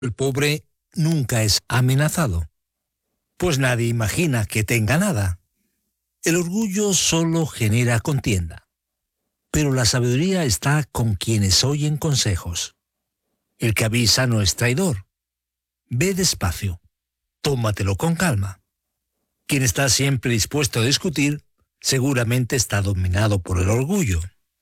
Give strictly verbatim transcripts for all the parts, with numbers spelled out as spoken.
El pobre nunca es amenazado, pues nadie imagina que tenga nada. El orgullo solo genera contienda, pero la sabiduría está con quienes oyen consejos. El que avisa no es traidor. Ve despacio, tómatelo con calma. Quien está siempre dispuesto a discutir, seguramente está dominado por el orgullo.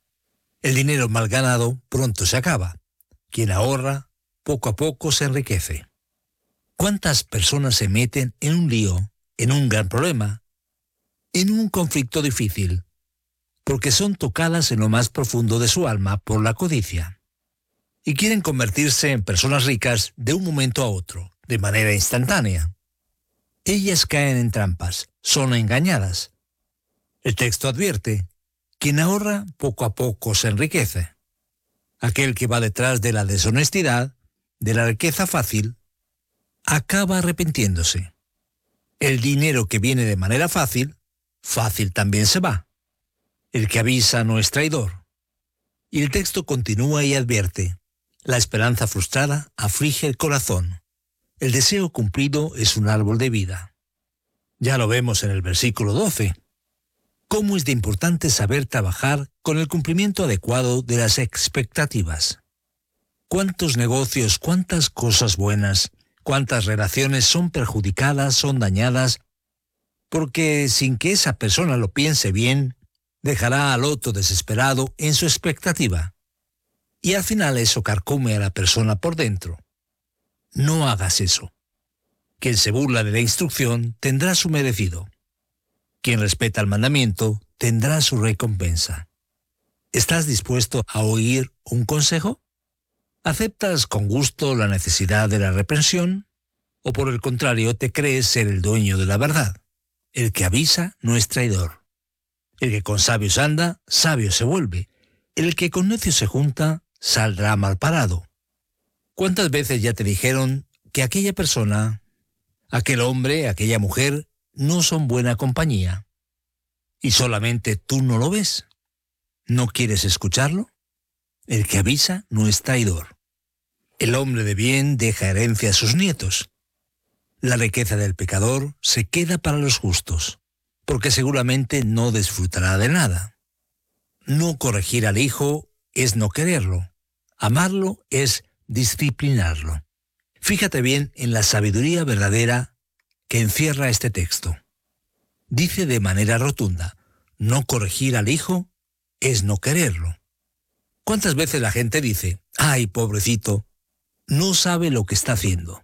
El dinero mal ganado pronto se acaba. Quien ahorra, poco a poco se enriquece. ¿Cuántas personas se meten en un lío, en un gran problema, en un conflicto difícil, porque son tocadas en lo más profundo de su alma por la codicia? Y quieren convertirse en personas ricas de un momento a otro, de manera instantánea. Ellas caen en trampas, son engañadas. El texto advierte: quien ahorra poco a poco se enriquece. Aquel que va detrás de la deshonestidad, de la riqueza fácil, acaba arrepintiéndose. El dinero que viene de manera fácil, fácil también se va. El que avisa no es traidor. Y el texto continúa y advierte: la esperanza frustrada aflige el corazón. El deseo cumplido es un árbol de vida. Ya lo vemos en el versículo doce. ¿Cómo es de importante saber trabajar con el cumplimiento adecuado de las expectativas? ¿Cuántos negocios, cuántas cosas buenas, cuántas relaciones son perjudicadas, son dañadas, porque sin que esa persona lo piense bien, dejará al otro desesperado en su expectativa? Y al final eso carcome a la persona por dentro. No hagas eso. Quien se burla de la instrucción tendrá su merecido. Quien respeta el mandamiento tendrá su recompensa. ¿Estás dispuesto a oír un consejo? ¿Aceptas con gusto la necesidad de la reprensión? ¿O por el contrario te crees ser el dueño de la verdad? El que avisa no es traidor. El que con sabios anda, sabio se vuelve. El que con necios se junta, saldrá mal parado. ¿Cuántas veces ya te dijeron que aquella persona, aquel hombre, aquella mujer, no son buena compañía? ¿Y solamente tú no lo ves? ¿No quieres escucharlo? El que avisa no es traidor. El hombre de bien deja herencia a sus nietos. La riqueza del pecador se queda para los justos, porque seguramente no disfrutará de nada. No corregir al hijo es no quererlo. Amarlo es disciplinarlo. Fíjate bien en la sabiduría verdadera que encierra este texto. Dice de manera rotunda: no corregir al hijo es no quererlo. ¿Cuántas veces la gente dice: ay, pobrecito, no sabe lo que está haciendo?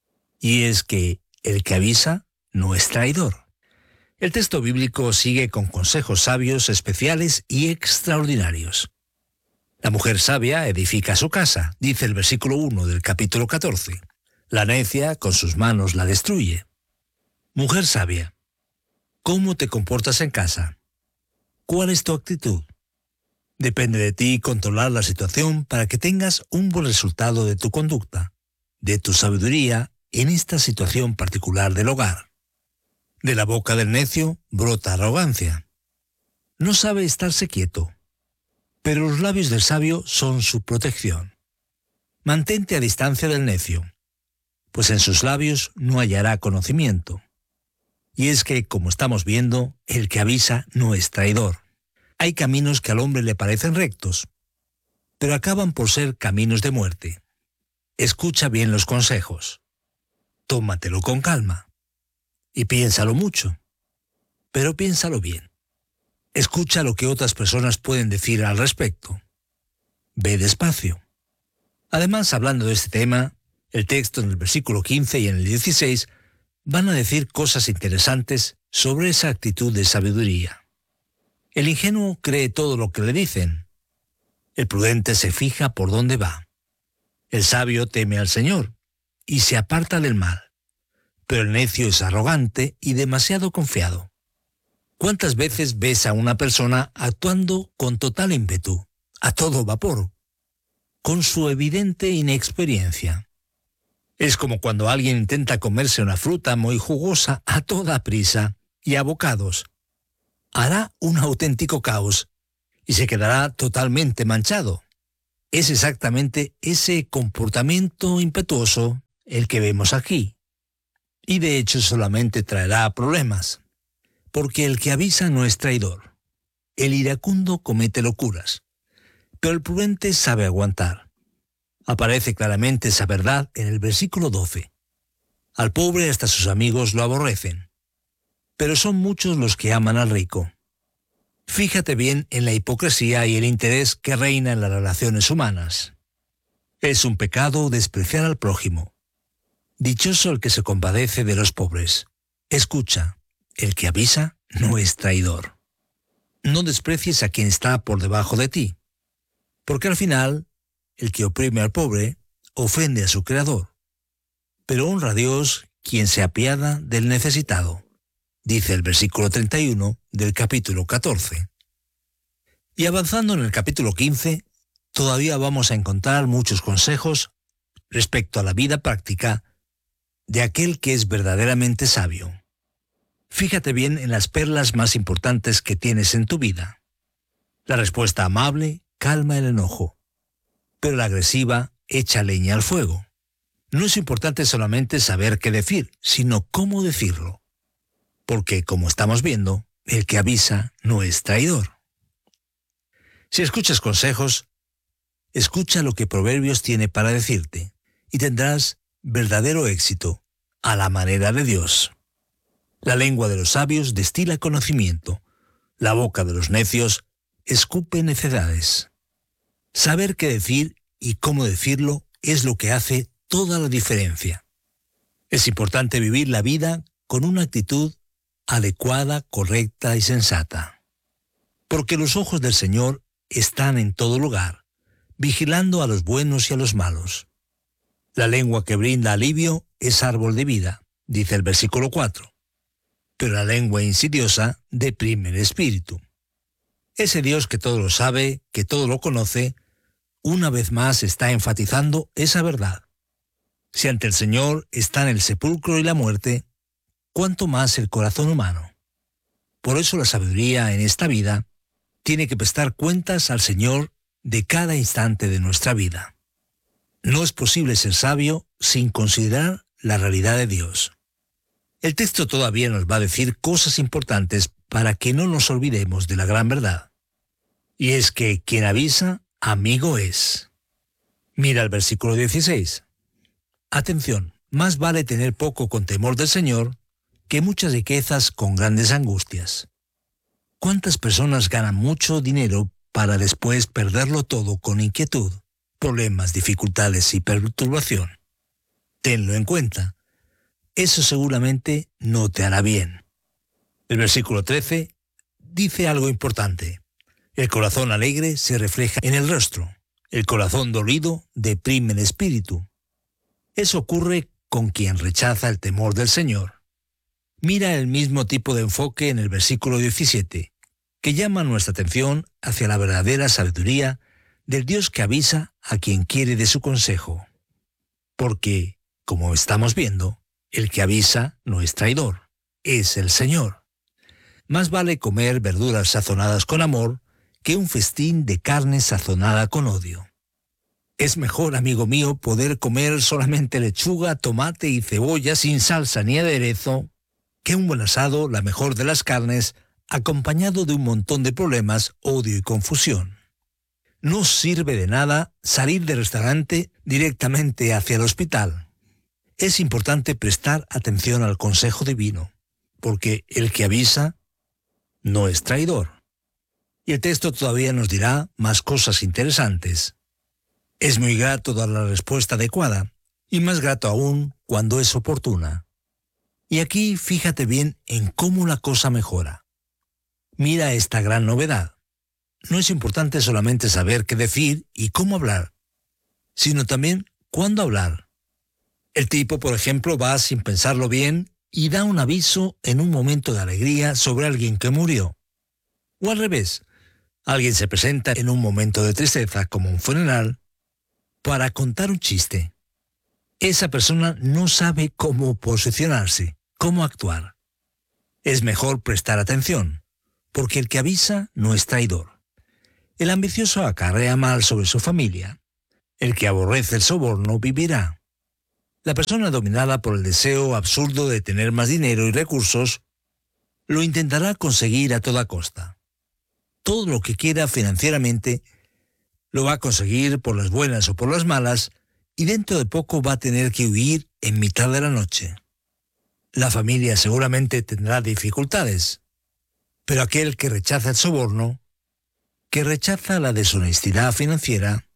Y es que el que avisa no es traidor. El texto bíblico sigue con consejos sabios, especiales y extraordinarios. La mujer sabia edifica su casa, dice el versículo uno del capítulo catorce. La necia con sus manos la destruye. Mujer sabia, ¿cómo te comportas en casa? ¿Cuál es tu actitud? Depende de ti controlar la situación para que tengas un buen resultado de tu conducta, de tu sabiduría en esta situación particular del hogar. De la boca del necio brota arrogancia. No sabe estarse quieto, pero los labios del sabio son su protección. Mantente a distancia del necio, pues en sus labios no hallará conocimiento. Y es que, como estamos viendo, el que avisa no es traidor. Hay caminos que al hombre le parecen rectos, pero acaban por ser caminos de muerte. Escucha bien los consejos. Tómatelo con calma. Y piénsalo mucho, pero piénsalo bien. Escucha lo que otras personas pueden decir al respecto. Ve despacio. Además, hablando de este tema, el texto en el versículo quince y en el dieciséis van a decir cosas interesantes sobre esa actitud de sabiduría. El ingenuo cree todo lo que le dicen. El prudente se fija por dónde va. El sabio teme al Señor y se aparta del mal. Pero el necio es arrogante y demasiado confiado. ¿Cuántas veces ves a una persona actuando con total ímpetu, a todo vapor, con su evidente inexperiencia? Es como cuando alguien intenta comerse una fruta muy jugosa a toda prisa y a bocados. Hará un auténtico caos y se quedará totalmente manchado. Es exactamente ese comportamiento impetuoso el que vemos aquí. Y de hecho solamente traerá problemas, porque el que avisa no es traidor. El iracundo comete locuras, pero el prudente sabe aguantar. Aparece claramente esa verdad en el versículo doce. Al pobre hasta sus amigos lo aborrecen, pero son muchos los que aman al rico. Fíjate bien en la hipocresía y el interés que reina en las relaciones humanas. Es un pecado despreciar al prójimo. Dichoso el que se compadece de los pobres. Escucha, el que avisa no es traidor. No desprecies a quien está por debajo de ti, porque al final, el que oprime al pobre ofende a su Creador. Pero honra a Dios quien se apiada del necesitado, dice el versículo treinta y uno del capítulo catorce. Y avanzando en el capítulo quince, todavía vamos a encontrar muchos consejos respecto a la vida práctica de aquel que es verdaderamente sabio. Fíjate bien en las perlas más importantes que tienes en tu vida. La respuesta amable calma el enojo, pero la agresiva echa leña al fuego. No es importante solamente saber qué decir, sino cómo decirlo. Porque, como estamos viendo, el que avisa no es traidor. Si escuchas consejos, escucha lo que Proverbios tiene para decirte, y tendrás verdadero éxito a la manera de Dios. La lengua de los sabios destila conocimiento, la boca de los necios escupe necedades. Saber qué decir y cómo decirlo es lo que hace toda la diferencia. Es importante vivir la vida con una actitud adecuada, correcta y sensata. Porque los ojos del Señor están en todo lugar, vigilando a los buenos y a los malos. La lengua que brinda alivio es árbol de vida, dice el versículo cuatro. Pero la lengua insidiosa deprime el espíritu. Ese Dios que todo lo sabe, que todo lo conoce, una vez más está enfatizando esa verdad. Si ante el Señor están el sepulcro y la muerte, ¿cuánto más el corazón humano? Por eso la sabiduría en esta vida tiene que prestar cuentas al Señor de cada instante de nuestra vida. No es posible ser sabio sin considerar la realidad de Dios. El texto todavía nos va a decir cosas importantes para que no nos olvidemos de la gran verdad. Y es que quien avisa, amigo es. Mira el versículo dieciséis. Atención, más vale tener poco con temor del Señor que muchas riquezas con grandes angustias. ¿Cuántas personas ganan mucho dinero para después perderlo todo con inquietud, problemas, dificultades y perturbación? Tenlo en cuenta. Eso seguramente no te hará bien. El versículo trece dice algo importante. El corazón alegre se refleja en el rostro. El corazón dolido deprime el espíritu. Eso ocurre con quien rechaza el temor del Señor. Mira el mismo tipo de enfoque en el versículo diecisiete, que llama nuestra atención hacia la verdadera sabiduría del Dios que avisa a quien quiere de su consejo. Porque, como estamos viendo, el que avisa no es traidor, es el Señor. Más vale comer verduras sazonadas con amor que un festín de carne sazonada con odio. Es mejor, amigo mío, poder comer solamente lechuga, tomate y cebolla sin salsa ni aderezo, que un buen asado, la mejor de las carnes, acompañado de un montón de problemas, odio y confusión. No sirve de nada salir del restaurante directamente hacia el hospital. Es importante prestar atención al consejo divino, porque el que avisa no es traidor. Y el texto todavía nos dirá más cosas interesantes. Es muy grato dar la respuesta adecuada, y más grato aún cuando es oportuna. Y aquí fíjate bien en cómo la cosa mejora. Mira esta gran novedad. No es importante solamente saber qué decir y cómo hablar, sino también cuándo hablar. El tipo, por ejemplo, va sin pensarlo bien y da un aviso en un momento de alegría sobre alguien que murió. O al revés, alguien se presenta en un momento de tristeza, como un funeral, para contar un chiste. Esa persona no sabe cómo posicionarse, cómo actuar. Es mejor prestar atención, porque el que avisa no es traidor. El ambicioso acarrea mal sobre su familia. El que aborrece el soborno vivirá. La persona dominada por el deseo absurdo de tener más dinero y recursos lo intentará conseguir a toda costa. Todo lo que quiera financieramente lo va a conseguir por las buenas o por las malas, y dentro de poco va a tener que huir en mitad de la noche. La familia seguramente tendrá dificultades, pero aquel que rechaza el soborno, que rechaza la deshonestidad financiera,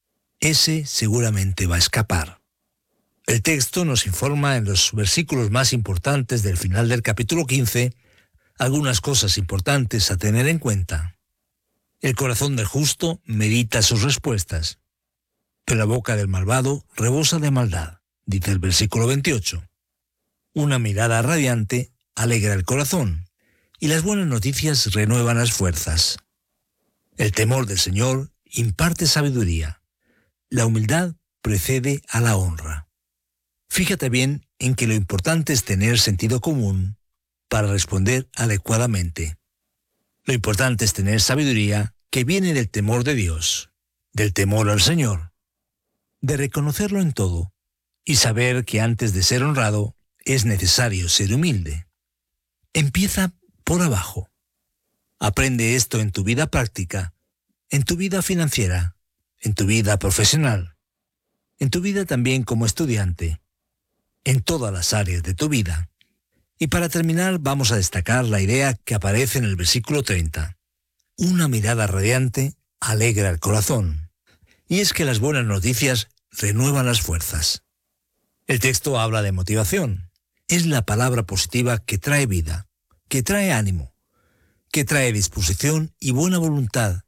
ese seguramente va a escapar. El texto nos informa en los versículos más importantes del final del capítulo quince algunas cosas importantes a tener en cuenta. El corazón del justo medita sus respuestas, pero la boca del malvado rebosa de maldad, dice el versículo veintiocho. Una mirada radiante alegra el corazón, y las buenas noticias renuevan las fuerzas. El temor del Señor imparte sabiduría. La humildad precede a la honra. Fíjate bien en que lo importante es tener sentido común para responder adecuadamente. Lo importante es tener sabiduría que viene del temor de Dios, del temor al Señor, de reconocerlo en todo y saber que antes de ser honrado es necesario ser humilde. Empieza por abajo. Aprende esto en tu vida práctica, en tu vida financiera, en tu vida profesional, en tu vida también como estudiante, en todas las áreas de tu vida. Y para terminar vamos a destacar la idea que aparece en el versículo treinta. Una mirada radiante alegra el corazón. Y es que las buenas noticias renuevan las fuerzas. El texto habla de motivación. Es la palabra positiva que trae vida, que trae ánimo, que trae disposición y buena voluntad.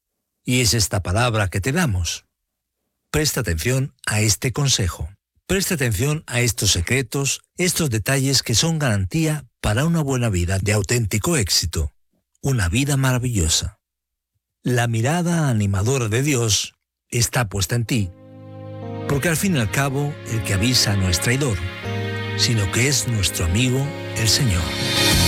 Y es esta palabra que te damos. Presta atención a este consejo. Presta atención a estos secretos, estos detalles que son garantía para una buena vida de auténtico éxito, una vida maravillosa. La mirada animadora de Dios está puesta en ti, porque al fin y al cabo el que avisa no es traidor, sino que es nuestro amigo el Señor.